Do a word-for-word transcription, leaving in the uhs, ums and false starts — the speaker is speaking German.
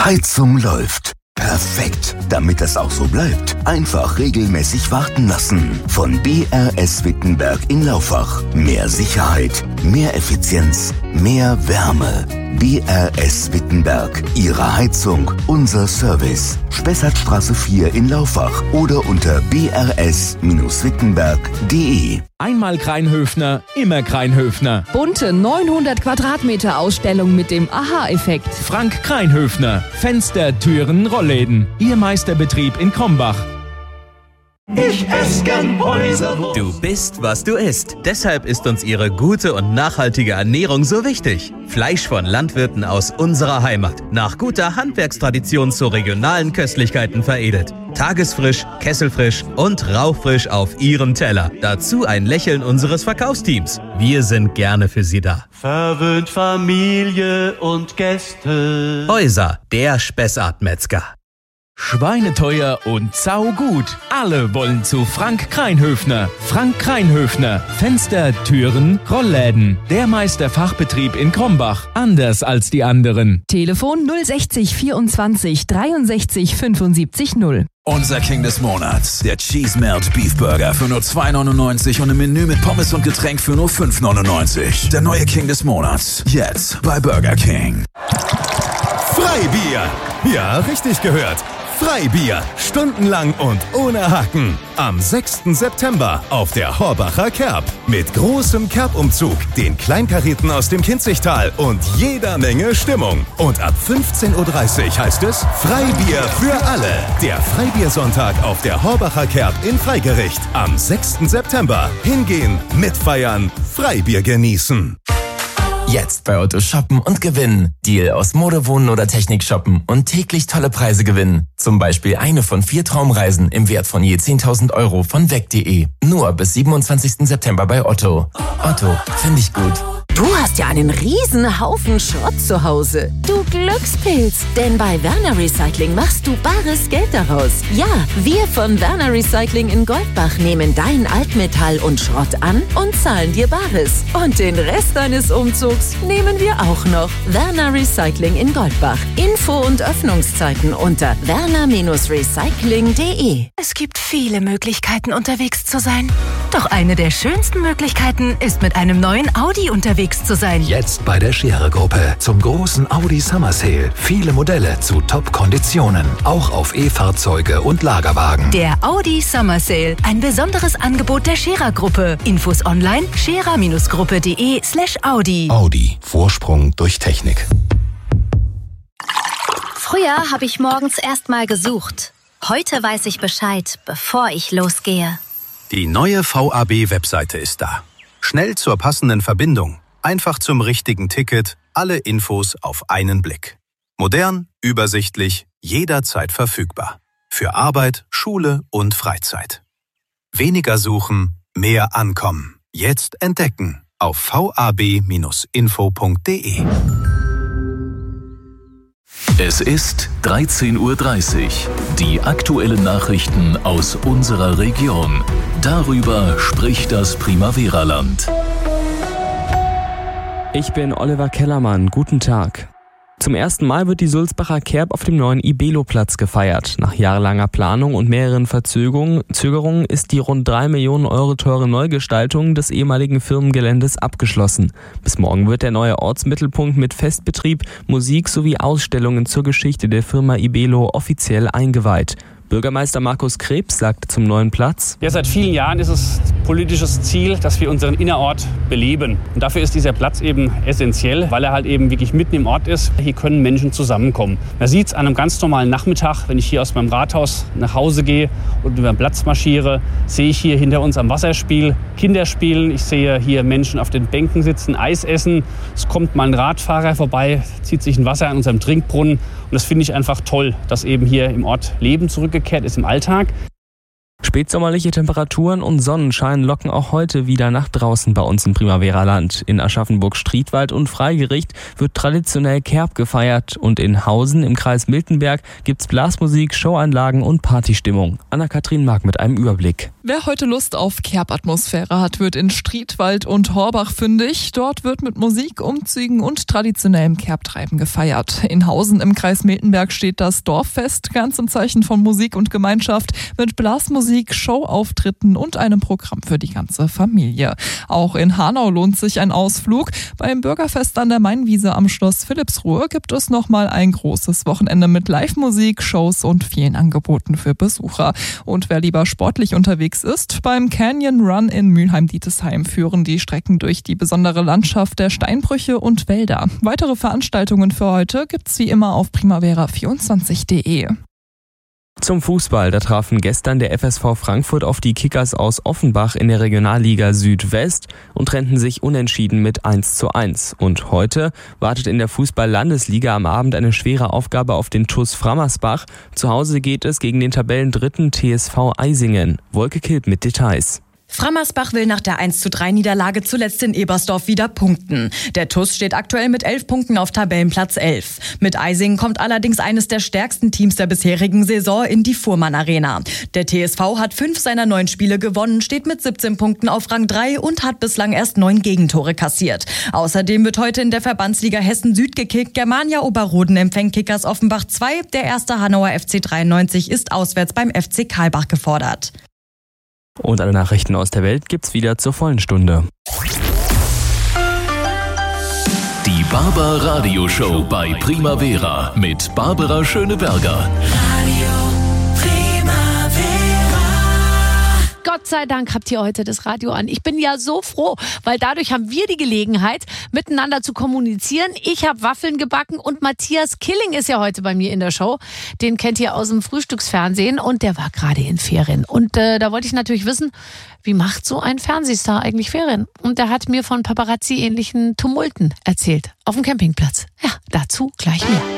Heizung läuft. Perfekt. Damit das auch so bleibt, einfach regelmäßig warten lassen. Von B R S Wittenberg in Laufach. Mehr Sicherheit, mehr Effizienz, mehr Wärme. B R S Wittenberg. Ihre Heizung, unser Service. Spessartstraße vier in Laufach oder unter b r s wittenberg punkt d e. Einmal Kreinhöfner, immer Kreinhöfner. Bunte neunhundert Quadratmeter Ausstellung mit dem Aha-Effekt. Frank Kreinhöfner. Fenster, Türen, Rollläden. Ihr Meisterbetrieb in Krombach. Ich esse gern Häuserwurst. Du bist, was du isst. Deshalb ist uns ihre gute und nachhaltige Ernährung so wichtig. Fleisch von Landwirten aus unserer Heimat. Nach guter Handwerkstradition zu regionalen Köstlichkeiten veredelt. Tagesfrisch, kesselfrisch und rauchfrisch auf Ihrem Teller. Dazu ein Lächeln unseres Verkaufsteams. Wir sind gerne für Sie da. Verwöhnt Familie und Gäste. Häuser, der Spessart-Metzger. Schweineteuer und saugut. Alle wollen zu Frank Kreinhöfner. Frank Kreinhöfner. Fenster, Türen, Rollläden. Der Meisterfachbetrieb in Krombach. Anders als die anderen. Telefon null sechzig vierundzwanzig dreiundsechzig fünfundsiebzig null. Unser King des Monats, der Cheese Melt Beef Burger für nur zwei neunundneunzig und ein Menü mit Pommes und Getränk für nur fünf neunundneunzig. Der neue King des Monats, jetzt bei Burger King. Freibier! Ja, richtig gehört. Freibier, stundenlang und ohne Haken. Am sechsten September auf der Horbacher Kerb. Mit großem Kerbumzug, den Kleinkareten aus dem Kinzigtal und jeder Menge Stimmung. Und ab fünfzehn Uhr dreißig heißt es Freibier für alle. Der Freibiersonntag auf der Horbacher Kerb in Freigericht. Am sechsten September. Hingehen, mitfeiern, Freibier genießen. Jetzt bei Otto shoppen und gewinnen. Deal aus Mode, Wohnen oder Technik shoppen und täglich tolle Preise gewinnen. Zum Beispiel eine von vier Traumreisen im Wert von je zehntausend Euro von weg punkt de. Nur bis siebenundzwanzigsten September bei Otto. Otto, finde ich gut. Du hast ja einen riesen Haufen Schrott zu Hause. Du Glückspilz. Denn bei Werner Recycling machst du bares Geld daraus. Ja, wir von Werner Recycling in Goldbach nehmen dein Altmetall und Schrott an und zahlen dir Bares. Und den Rest deines Umzugs nehmen wir auch noch. Werner Recycling in Goldbach. Info und Öffnungszeiten unter werner Recycling punkt de. Es gibt viele Möglichkeiten, unterwegs zu sein. Doch eine der schönsten Möglichkeiten ist, mit einem neuen Audi unterwegs zu sein. Jetzt bei der Scherer-Gruppe zum großen Audi Summer Sale. Viele Modelle zu Top-Konditionen. Auch auf E-Fahrzeuge und Lagerwagen. Der Audi Summer Sale. Ein besonderes Angebot der Scherer-Gruppe. Infos online scherer-gruppe.de slash Audi. Audi. Vorsprung durch Technik. Früher habe ich morgens erst mal gesucht. Heute weiß ich Bescheid, bevor ich losgehe. Die neue V A B-Webseite ist da. Schnell zur passenden Verbindung. Einfach zum richtigen Ticket, alle Infos auf einen Blick. Modern, übersichtlich, jederzeit verfügbar. Für Arbeit, Schule und Freizeit. Weniger suchen, mehr ankommen. Jetzt entdecken auf v a b Bindestrich info punkt de. Es ist dreizehn Uhr dreißig. Die aktuellen Nachrichten aus unserer Region. Darüber spricht das Primavera-Land. Ich bin Oliver Kellermann. Guten Tag. Zum ersten Mal wird die Sulzbacher Kerb auf dem neuen Ibelo-Platz gefeiert. Nach jahrelanger Planung und mehreren Verzögerungen Zögerungen ist die rund drei Millionen Euro teure Neugestaltung des ehemaligen Firmengeländes abgeschlossen. Bis morgen wird der neue Ortsmittelpunkt mit Festbetrieb, Musik sowie Ausstellungen zur Geschichte der Firma Ibelo offiziell eingeweiht. Bürgermeister Markus Krebs sagte zum neuen Platz: Ja, seit vielen Jahren ist es politisches Ziel, dass wir unseren Innerort beleben. Und dafür ist dieser Platz eben essentiell, weil er halt eben wirklich mitten im Ort ist. Hier können Menschen zusammenkommen. Man sieht es an einem ganz normalen Nachmittag, wenn ich hier aus meinem Rathaus nach Hause gehe und über den Platz marschiere, sehe ich hier hinter uns am Wasserspiel Kinder spielen. Ich sehe hier Menschen auf den Bänken sitzen, Eis essen. Es kommt mal ein Radfahrer vorbei, zieht sich ein Wasser an unserem Trinkbrunnen. Und das finde ich einfach toll, dass eben hier im Ort Leben zurückgekehrt ist im Alltag. Später Spätsommerliche Temperaturen und Sonnenschein locken auch heute wieder nach draußen bei uns im Primavera-Land. In Aschaffenburg-Striedwald und Freigericht wird traditionell Kerb gefeiert und in Hausen im Kreis Miltenberg gibt's Blasmusik, Showanlagen und Partystimmung. Anna-Kathrin Mark mit einem Überblick. Wer heute Lust auf Kerbatmosphäre hat, wird in Striedwald und Horbach fündig. Dort wird mit Musik, Umzügen und traditionellem Kerbtreiben gefeiert. In Hausen im Kreis Miltenberg steht das Dorffest, ganz im Zeichen von Musik und Gemeinschaft, mit Blasmusik, Showauftritten und einem Programm für die ganze Familie. Auch in Hanau lohnt sich ein Ausflug. Beim Bürgerfest an der Mainwiese am Schloss Philippsruhe gibt es nochmal ein großes Wochenende mit Live-Musik, Shows und vielen Angeboten für Besucher. Und wer lieber sportlich unterwegs ist, beim Canyon Run in Mülheim-Dietesheim führen die Strecken durch die besondere Landschaft der Steinbrüche und Wälder. Weitere Veranstaltungen für heute gibt's wie immer auf primavera vierundzwanzig punkt de. Zum Fußball, da trafen gestern der F S V Frankfurt auf die Kickers aus Offenbach in der Regionalliga Südwest und trennten sich unentschieden mit eins zu eins. Und heute wartet in der Fußball-Landesliga am Abend eine schwere Aufgabe auf den T U S Frammersbach. Zu Hause geht es gegen den Tabellendritten T S V Eisingen. Wolke Kilt mit Details. Frammersbach will nach der eins zu drei Niederlage zuletzt in Ebersdorf wieder punkten. Der T U S steht aktuell mit elf Punkten auf Tabellenplatz elf. Mit Eisingen kommt allerdings eines der stärksten Teams der bisherigen Saison in die Fuhrmann Arena. Der T S V hat fünf seiner neun Spiele gewonnen, steht mit siebzehn Punkten auf Rang drei und hat bislang erst neun Gegentore kassiert. Außerdem wird heute in der Verbandsliga Hessen Süd gekickt. Germania Oberroden empfängt Kickers Offenbach zwei. Der erste Hanauer F C dreiundneunzig ist auswärts beim F C Karlbach gefordert. Und alle Nachrichten aus der Welt gibt's wieder zur vollen Stunde. Die Barber Radio Show bei Primavera mit Barbara Schöneberger. Gott sei Dank habt ihr heute das Radio an. Ich bin ja so froh, weil dadurch haben wir die Gelegenheit, miteinander zu kommunizieren. Ich habe Waffeln gebacken und Matthias Killing ist ja heute bei mir in der Show. Den kennt ihr aus dem Frühstücksfernsehen und der war gerade in Ferien. Und äh, da wollte ich natürlich wissen, wie macht so ein Fernsehstar eigentlich Ferien? Und der hat mir von Paparazzi-ähnlichen Tumulten erzählt auf dem Campingplatz. Ja, dazu gleich mehr.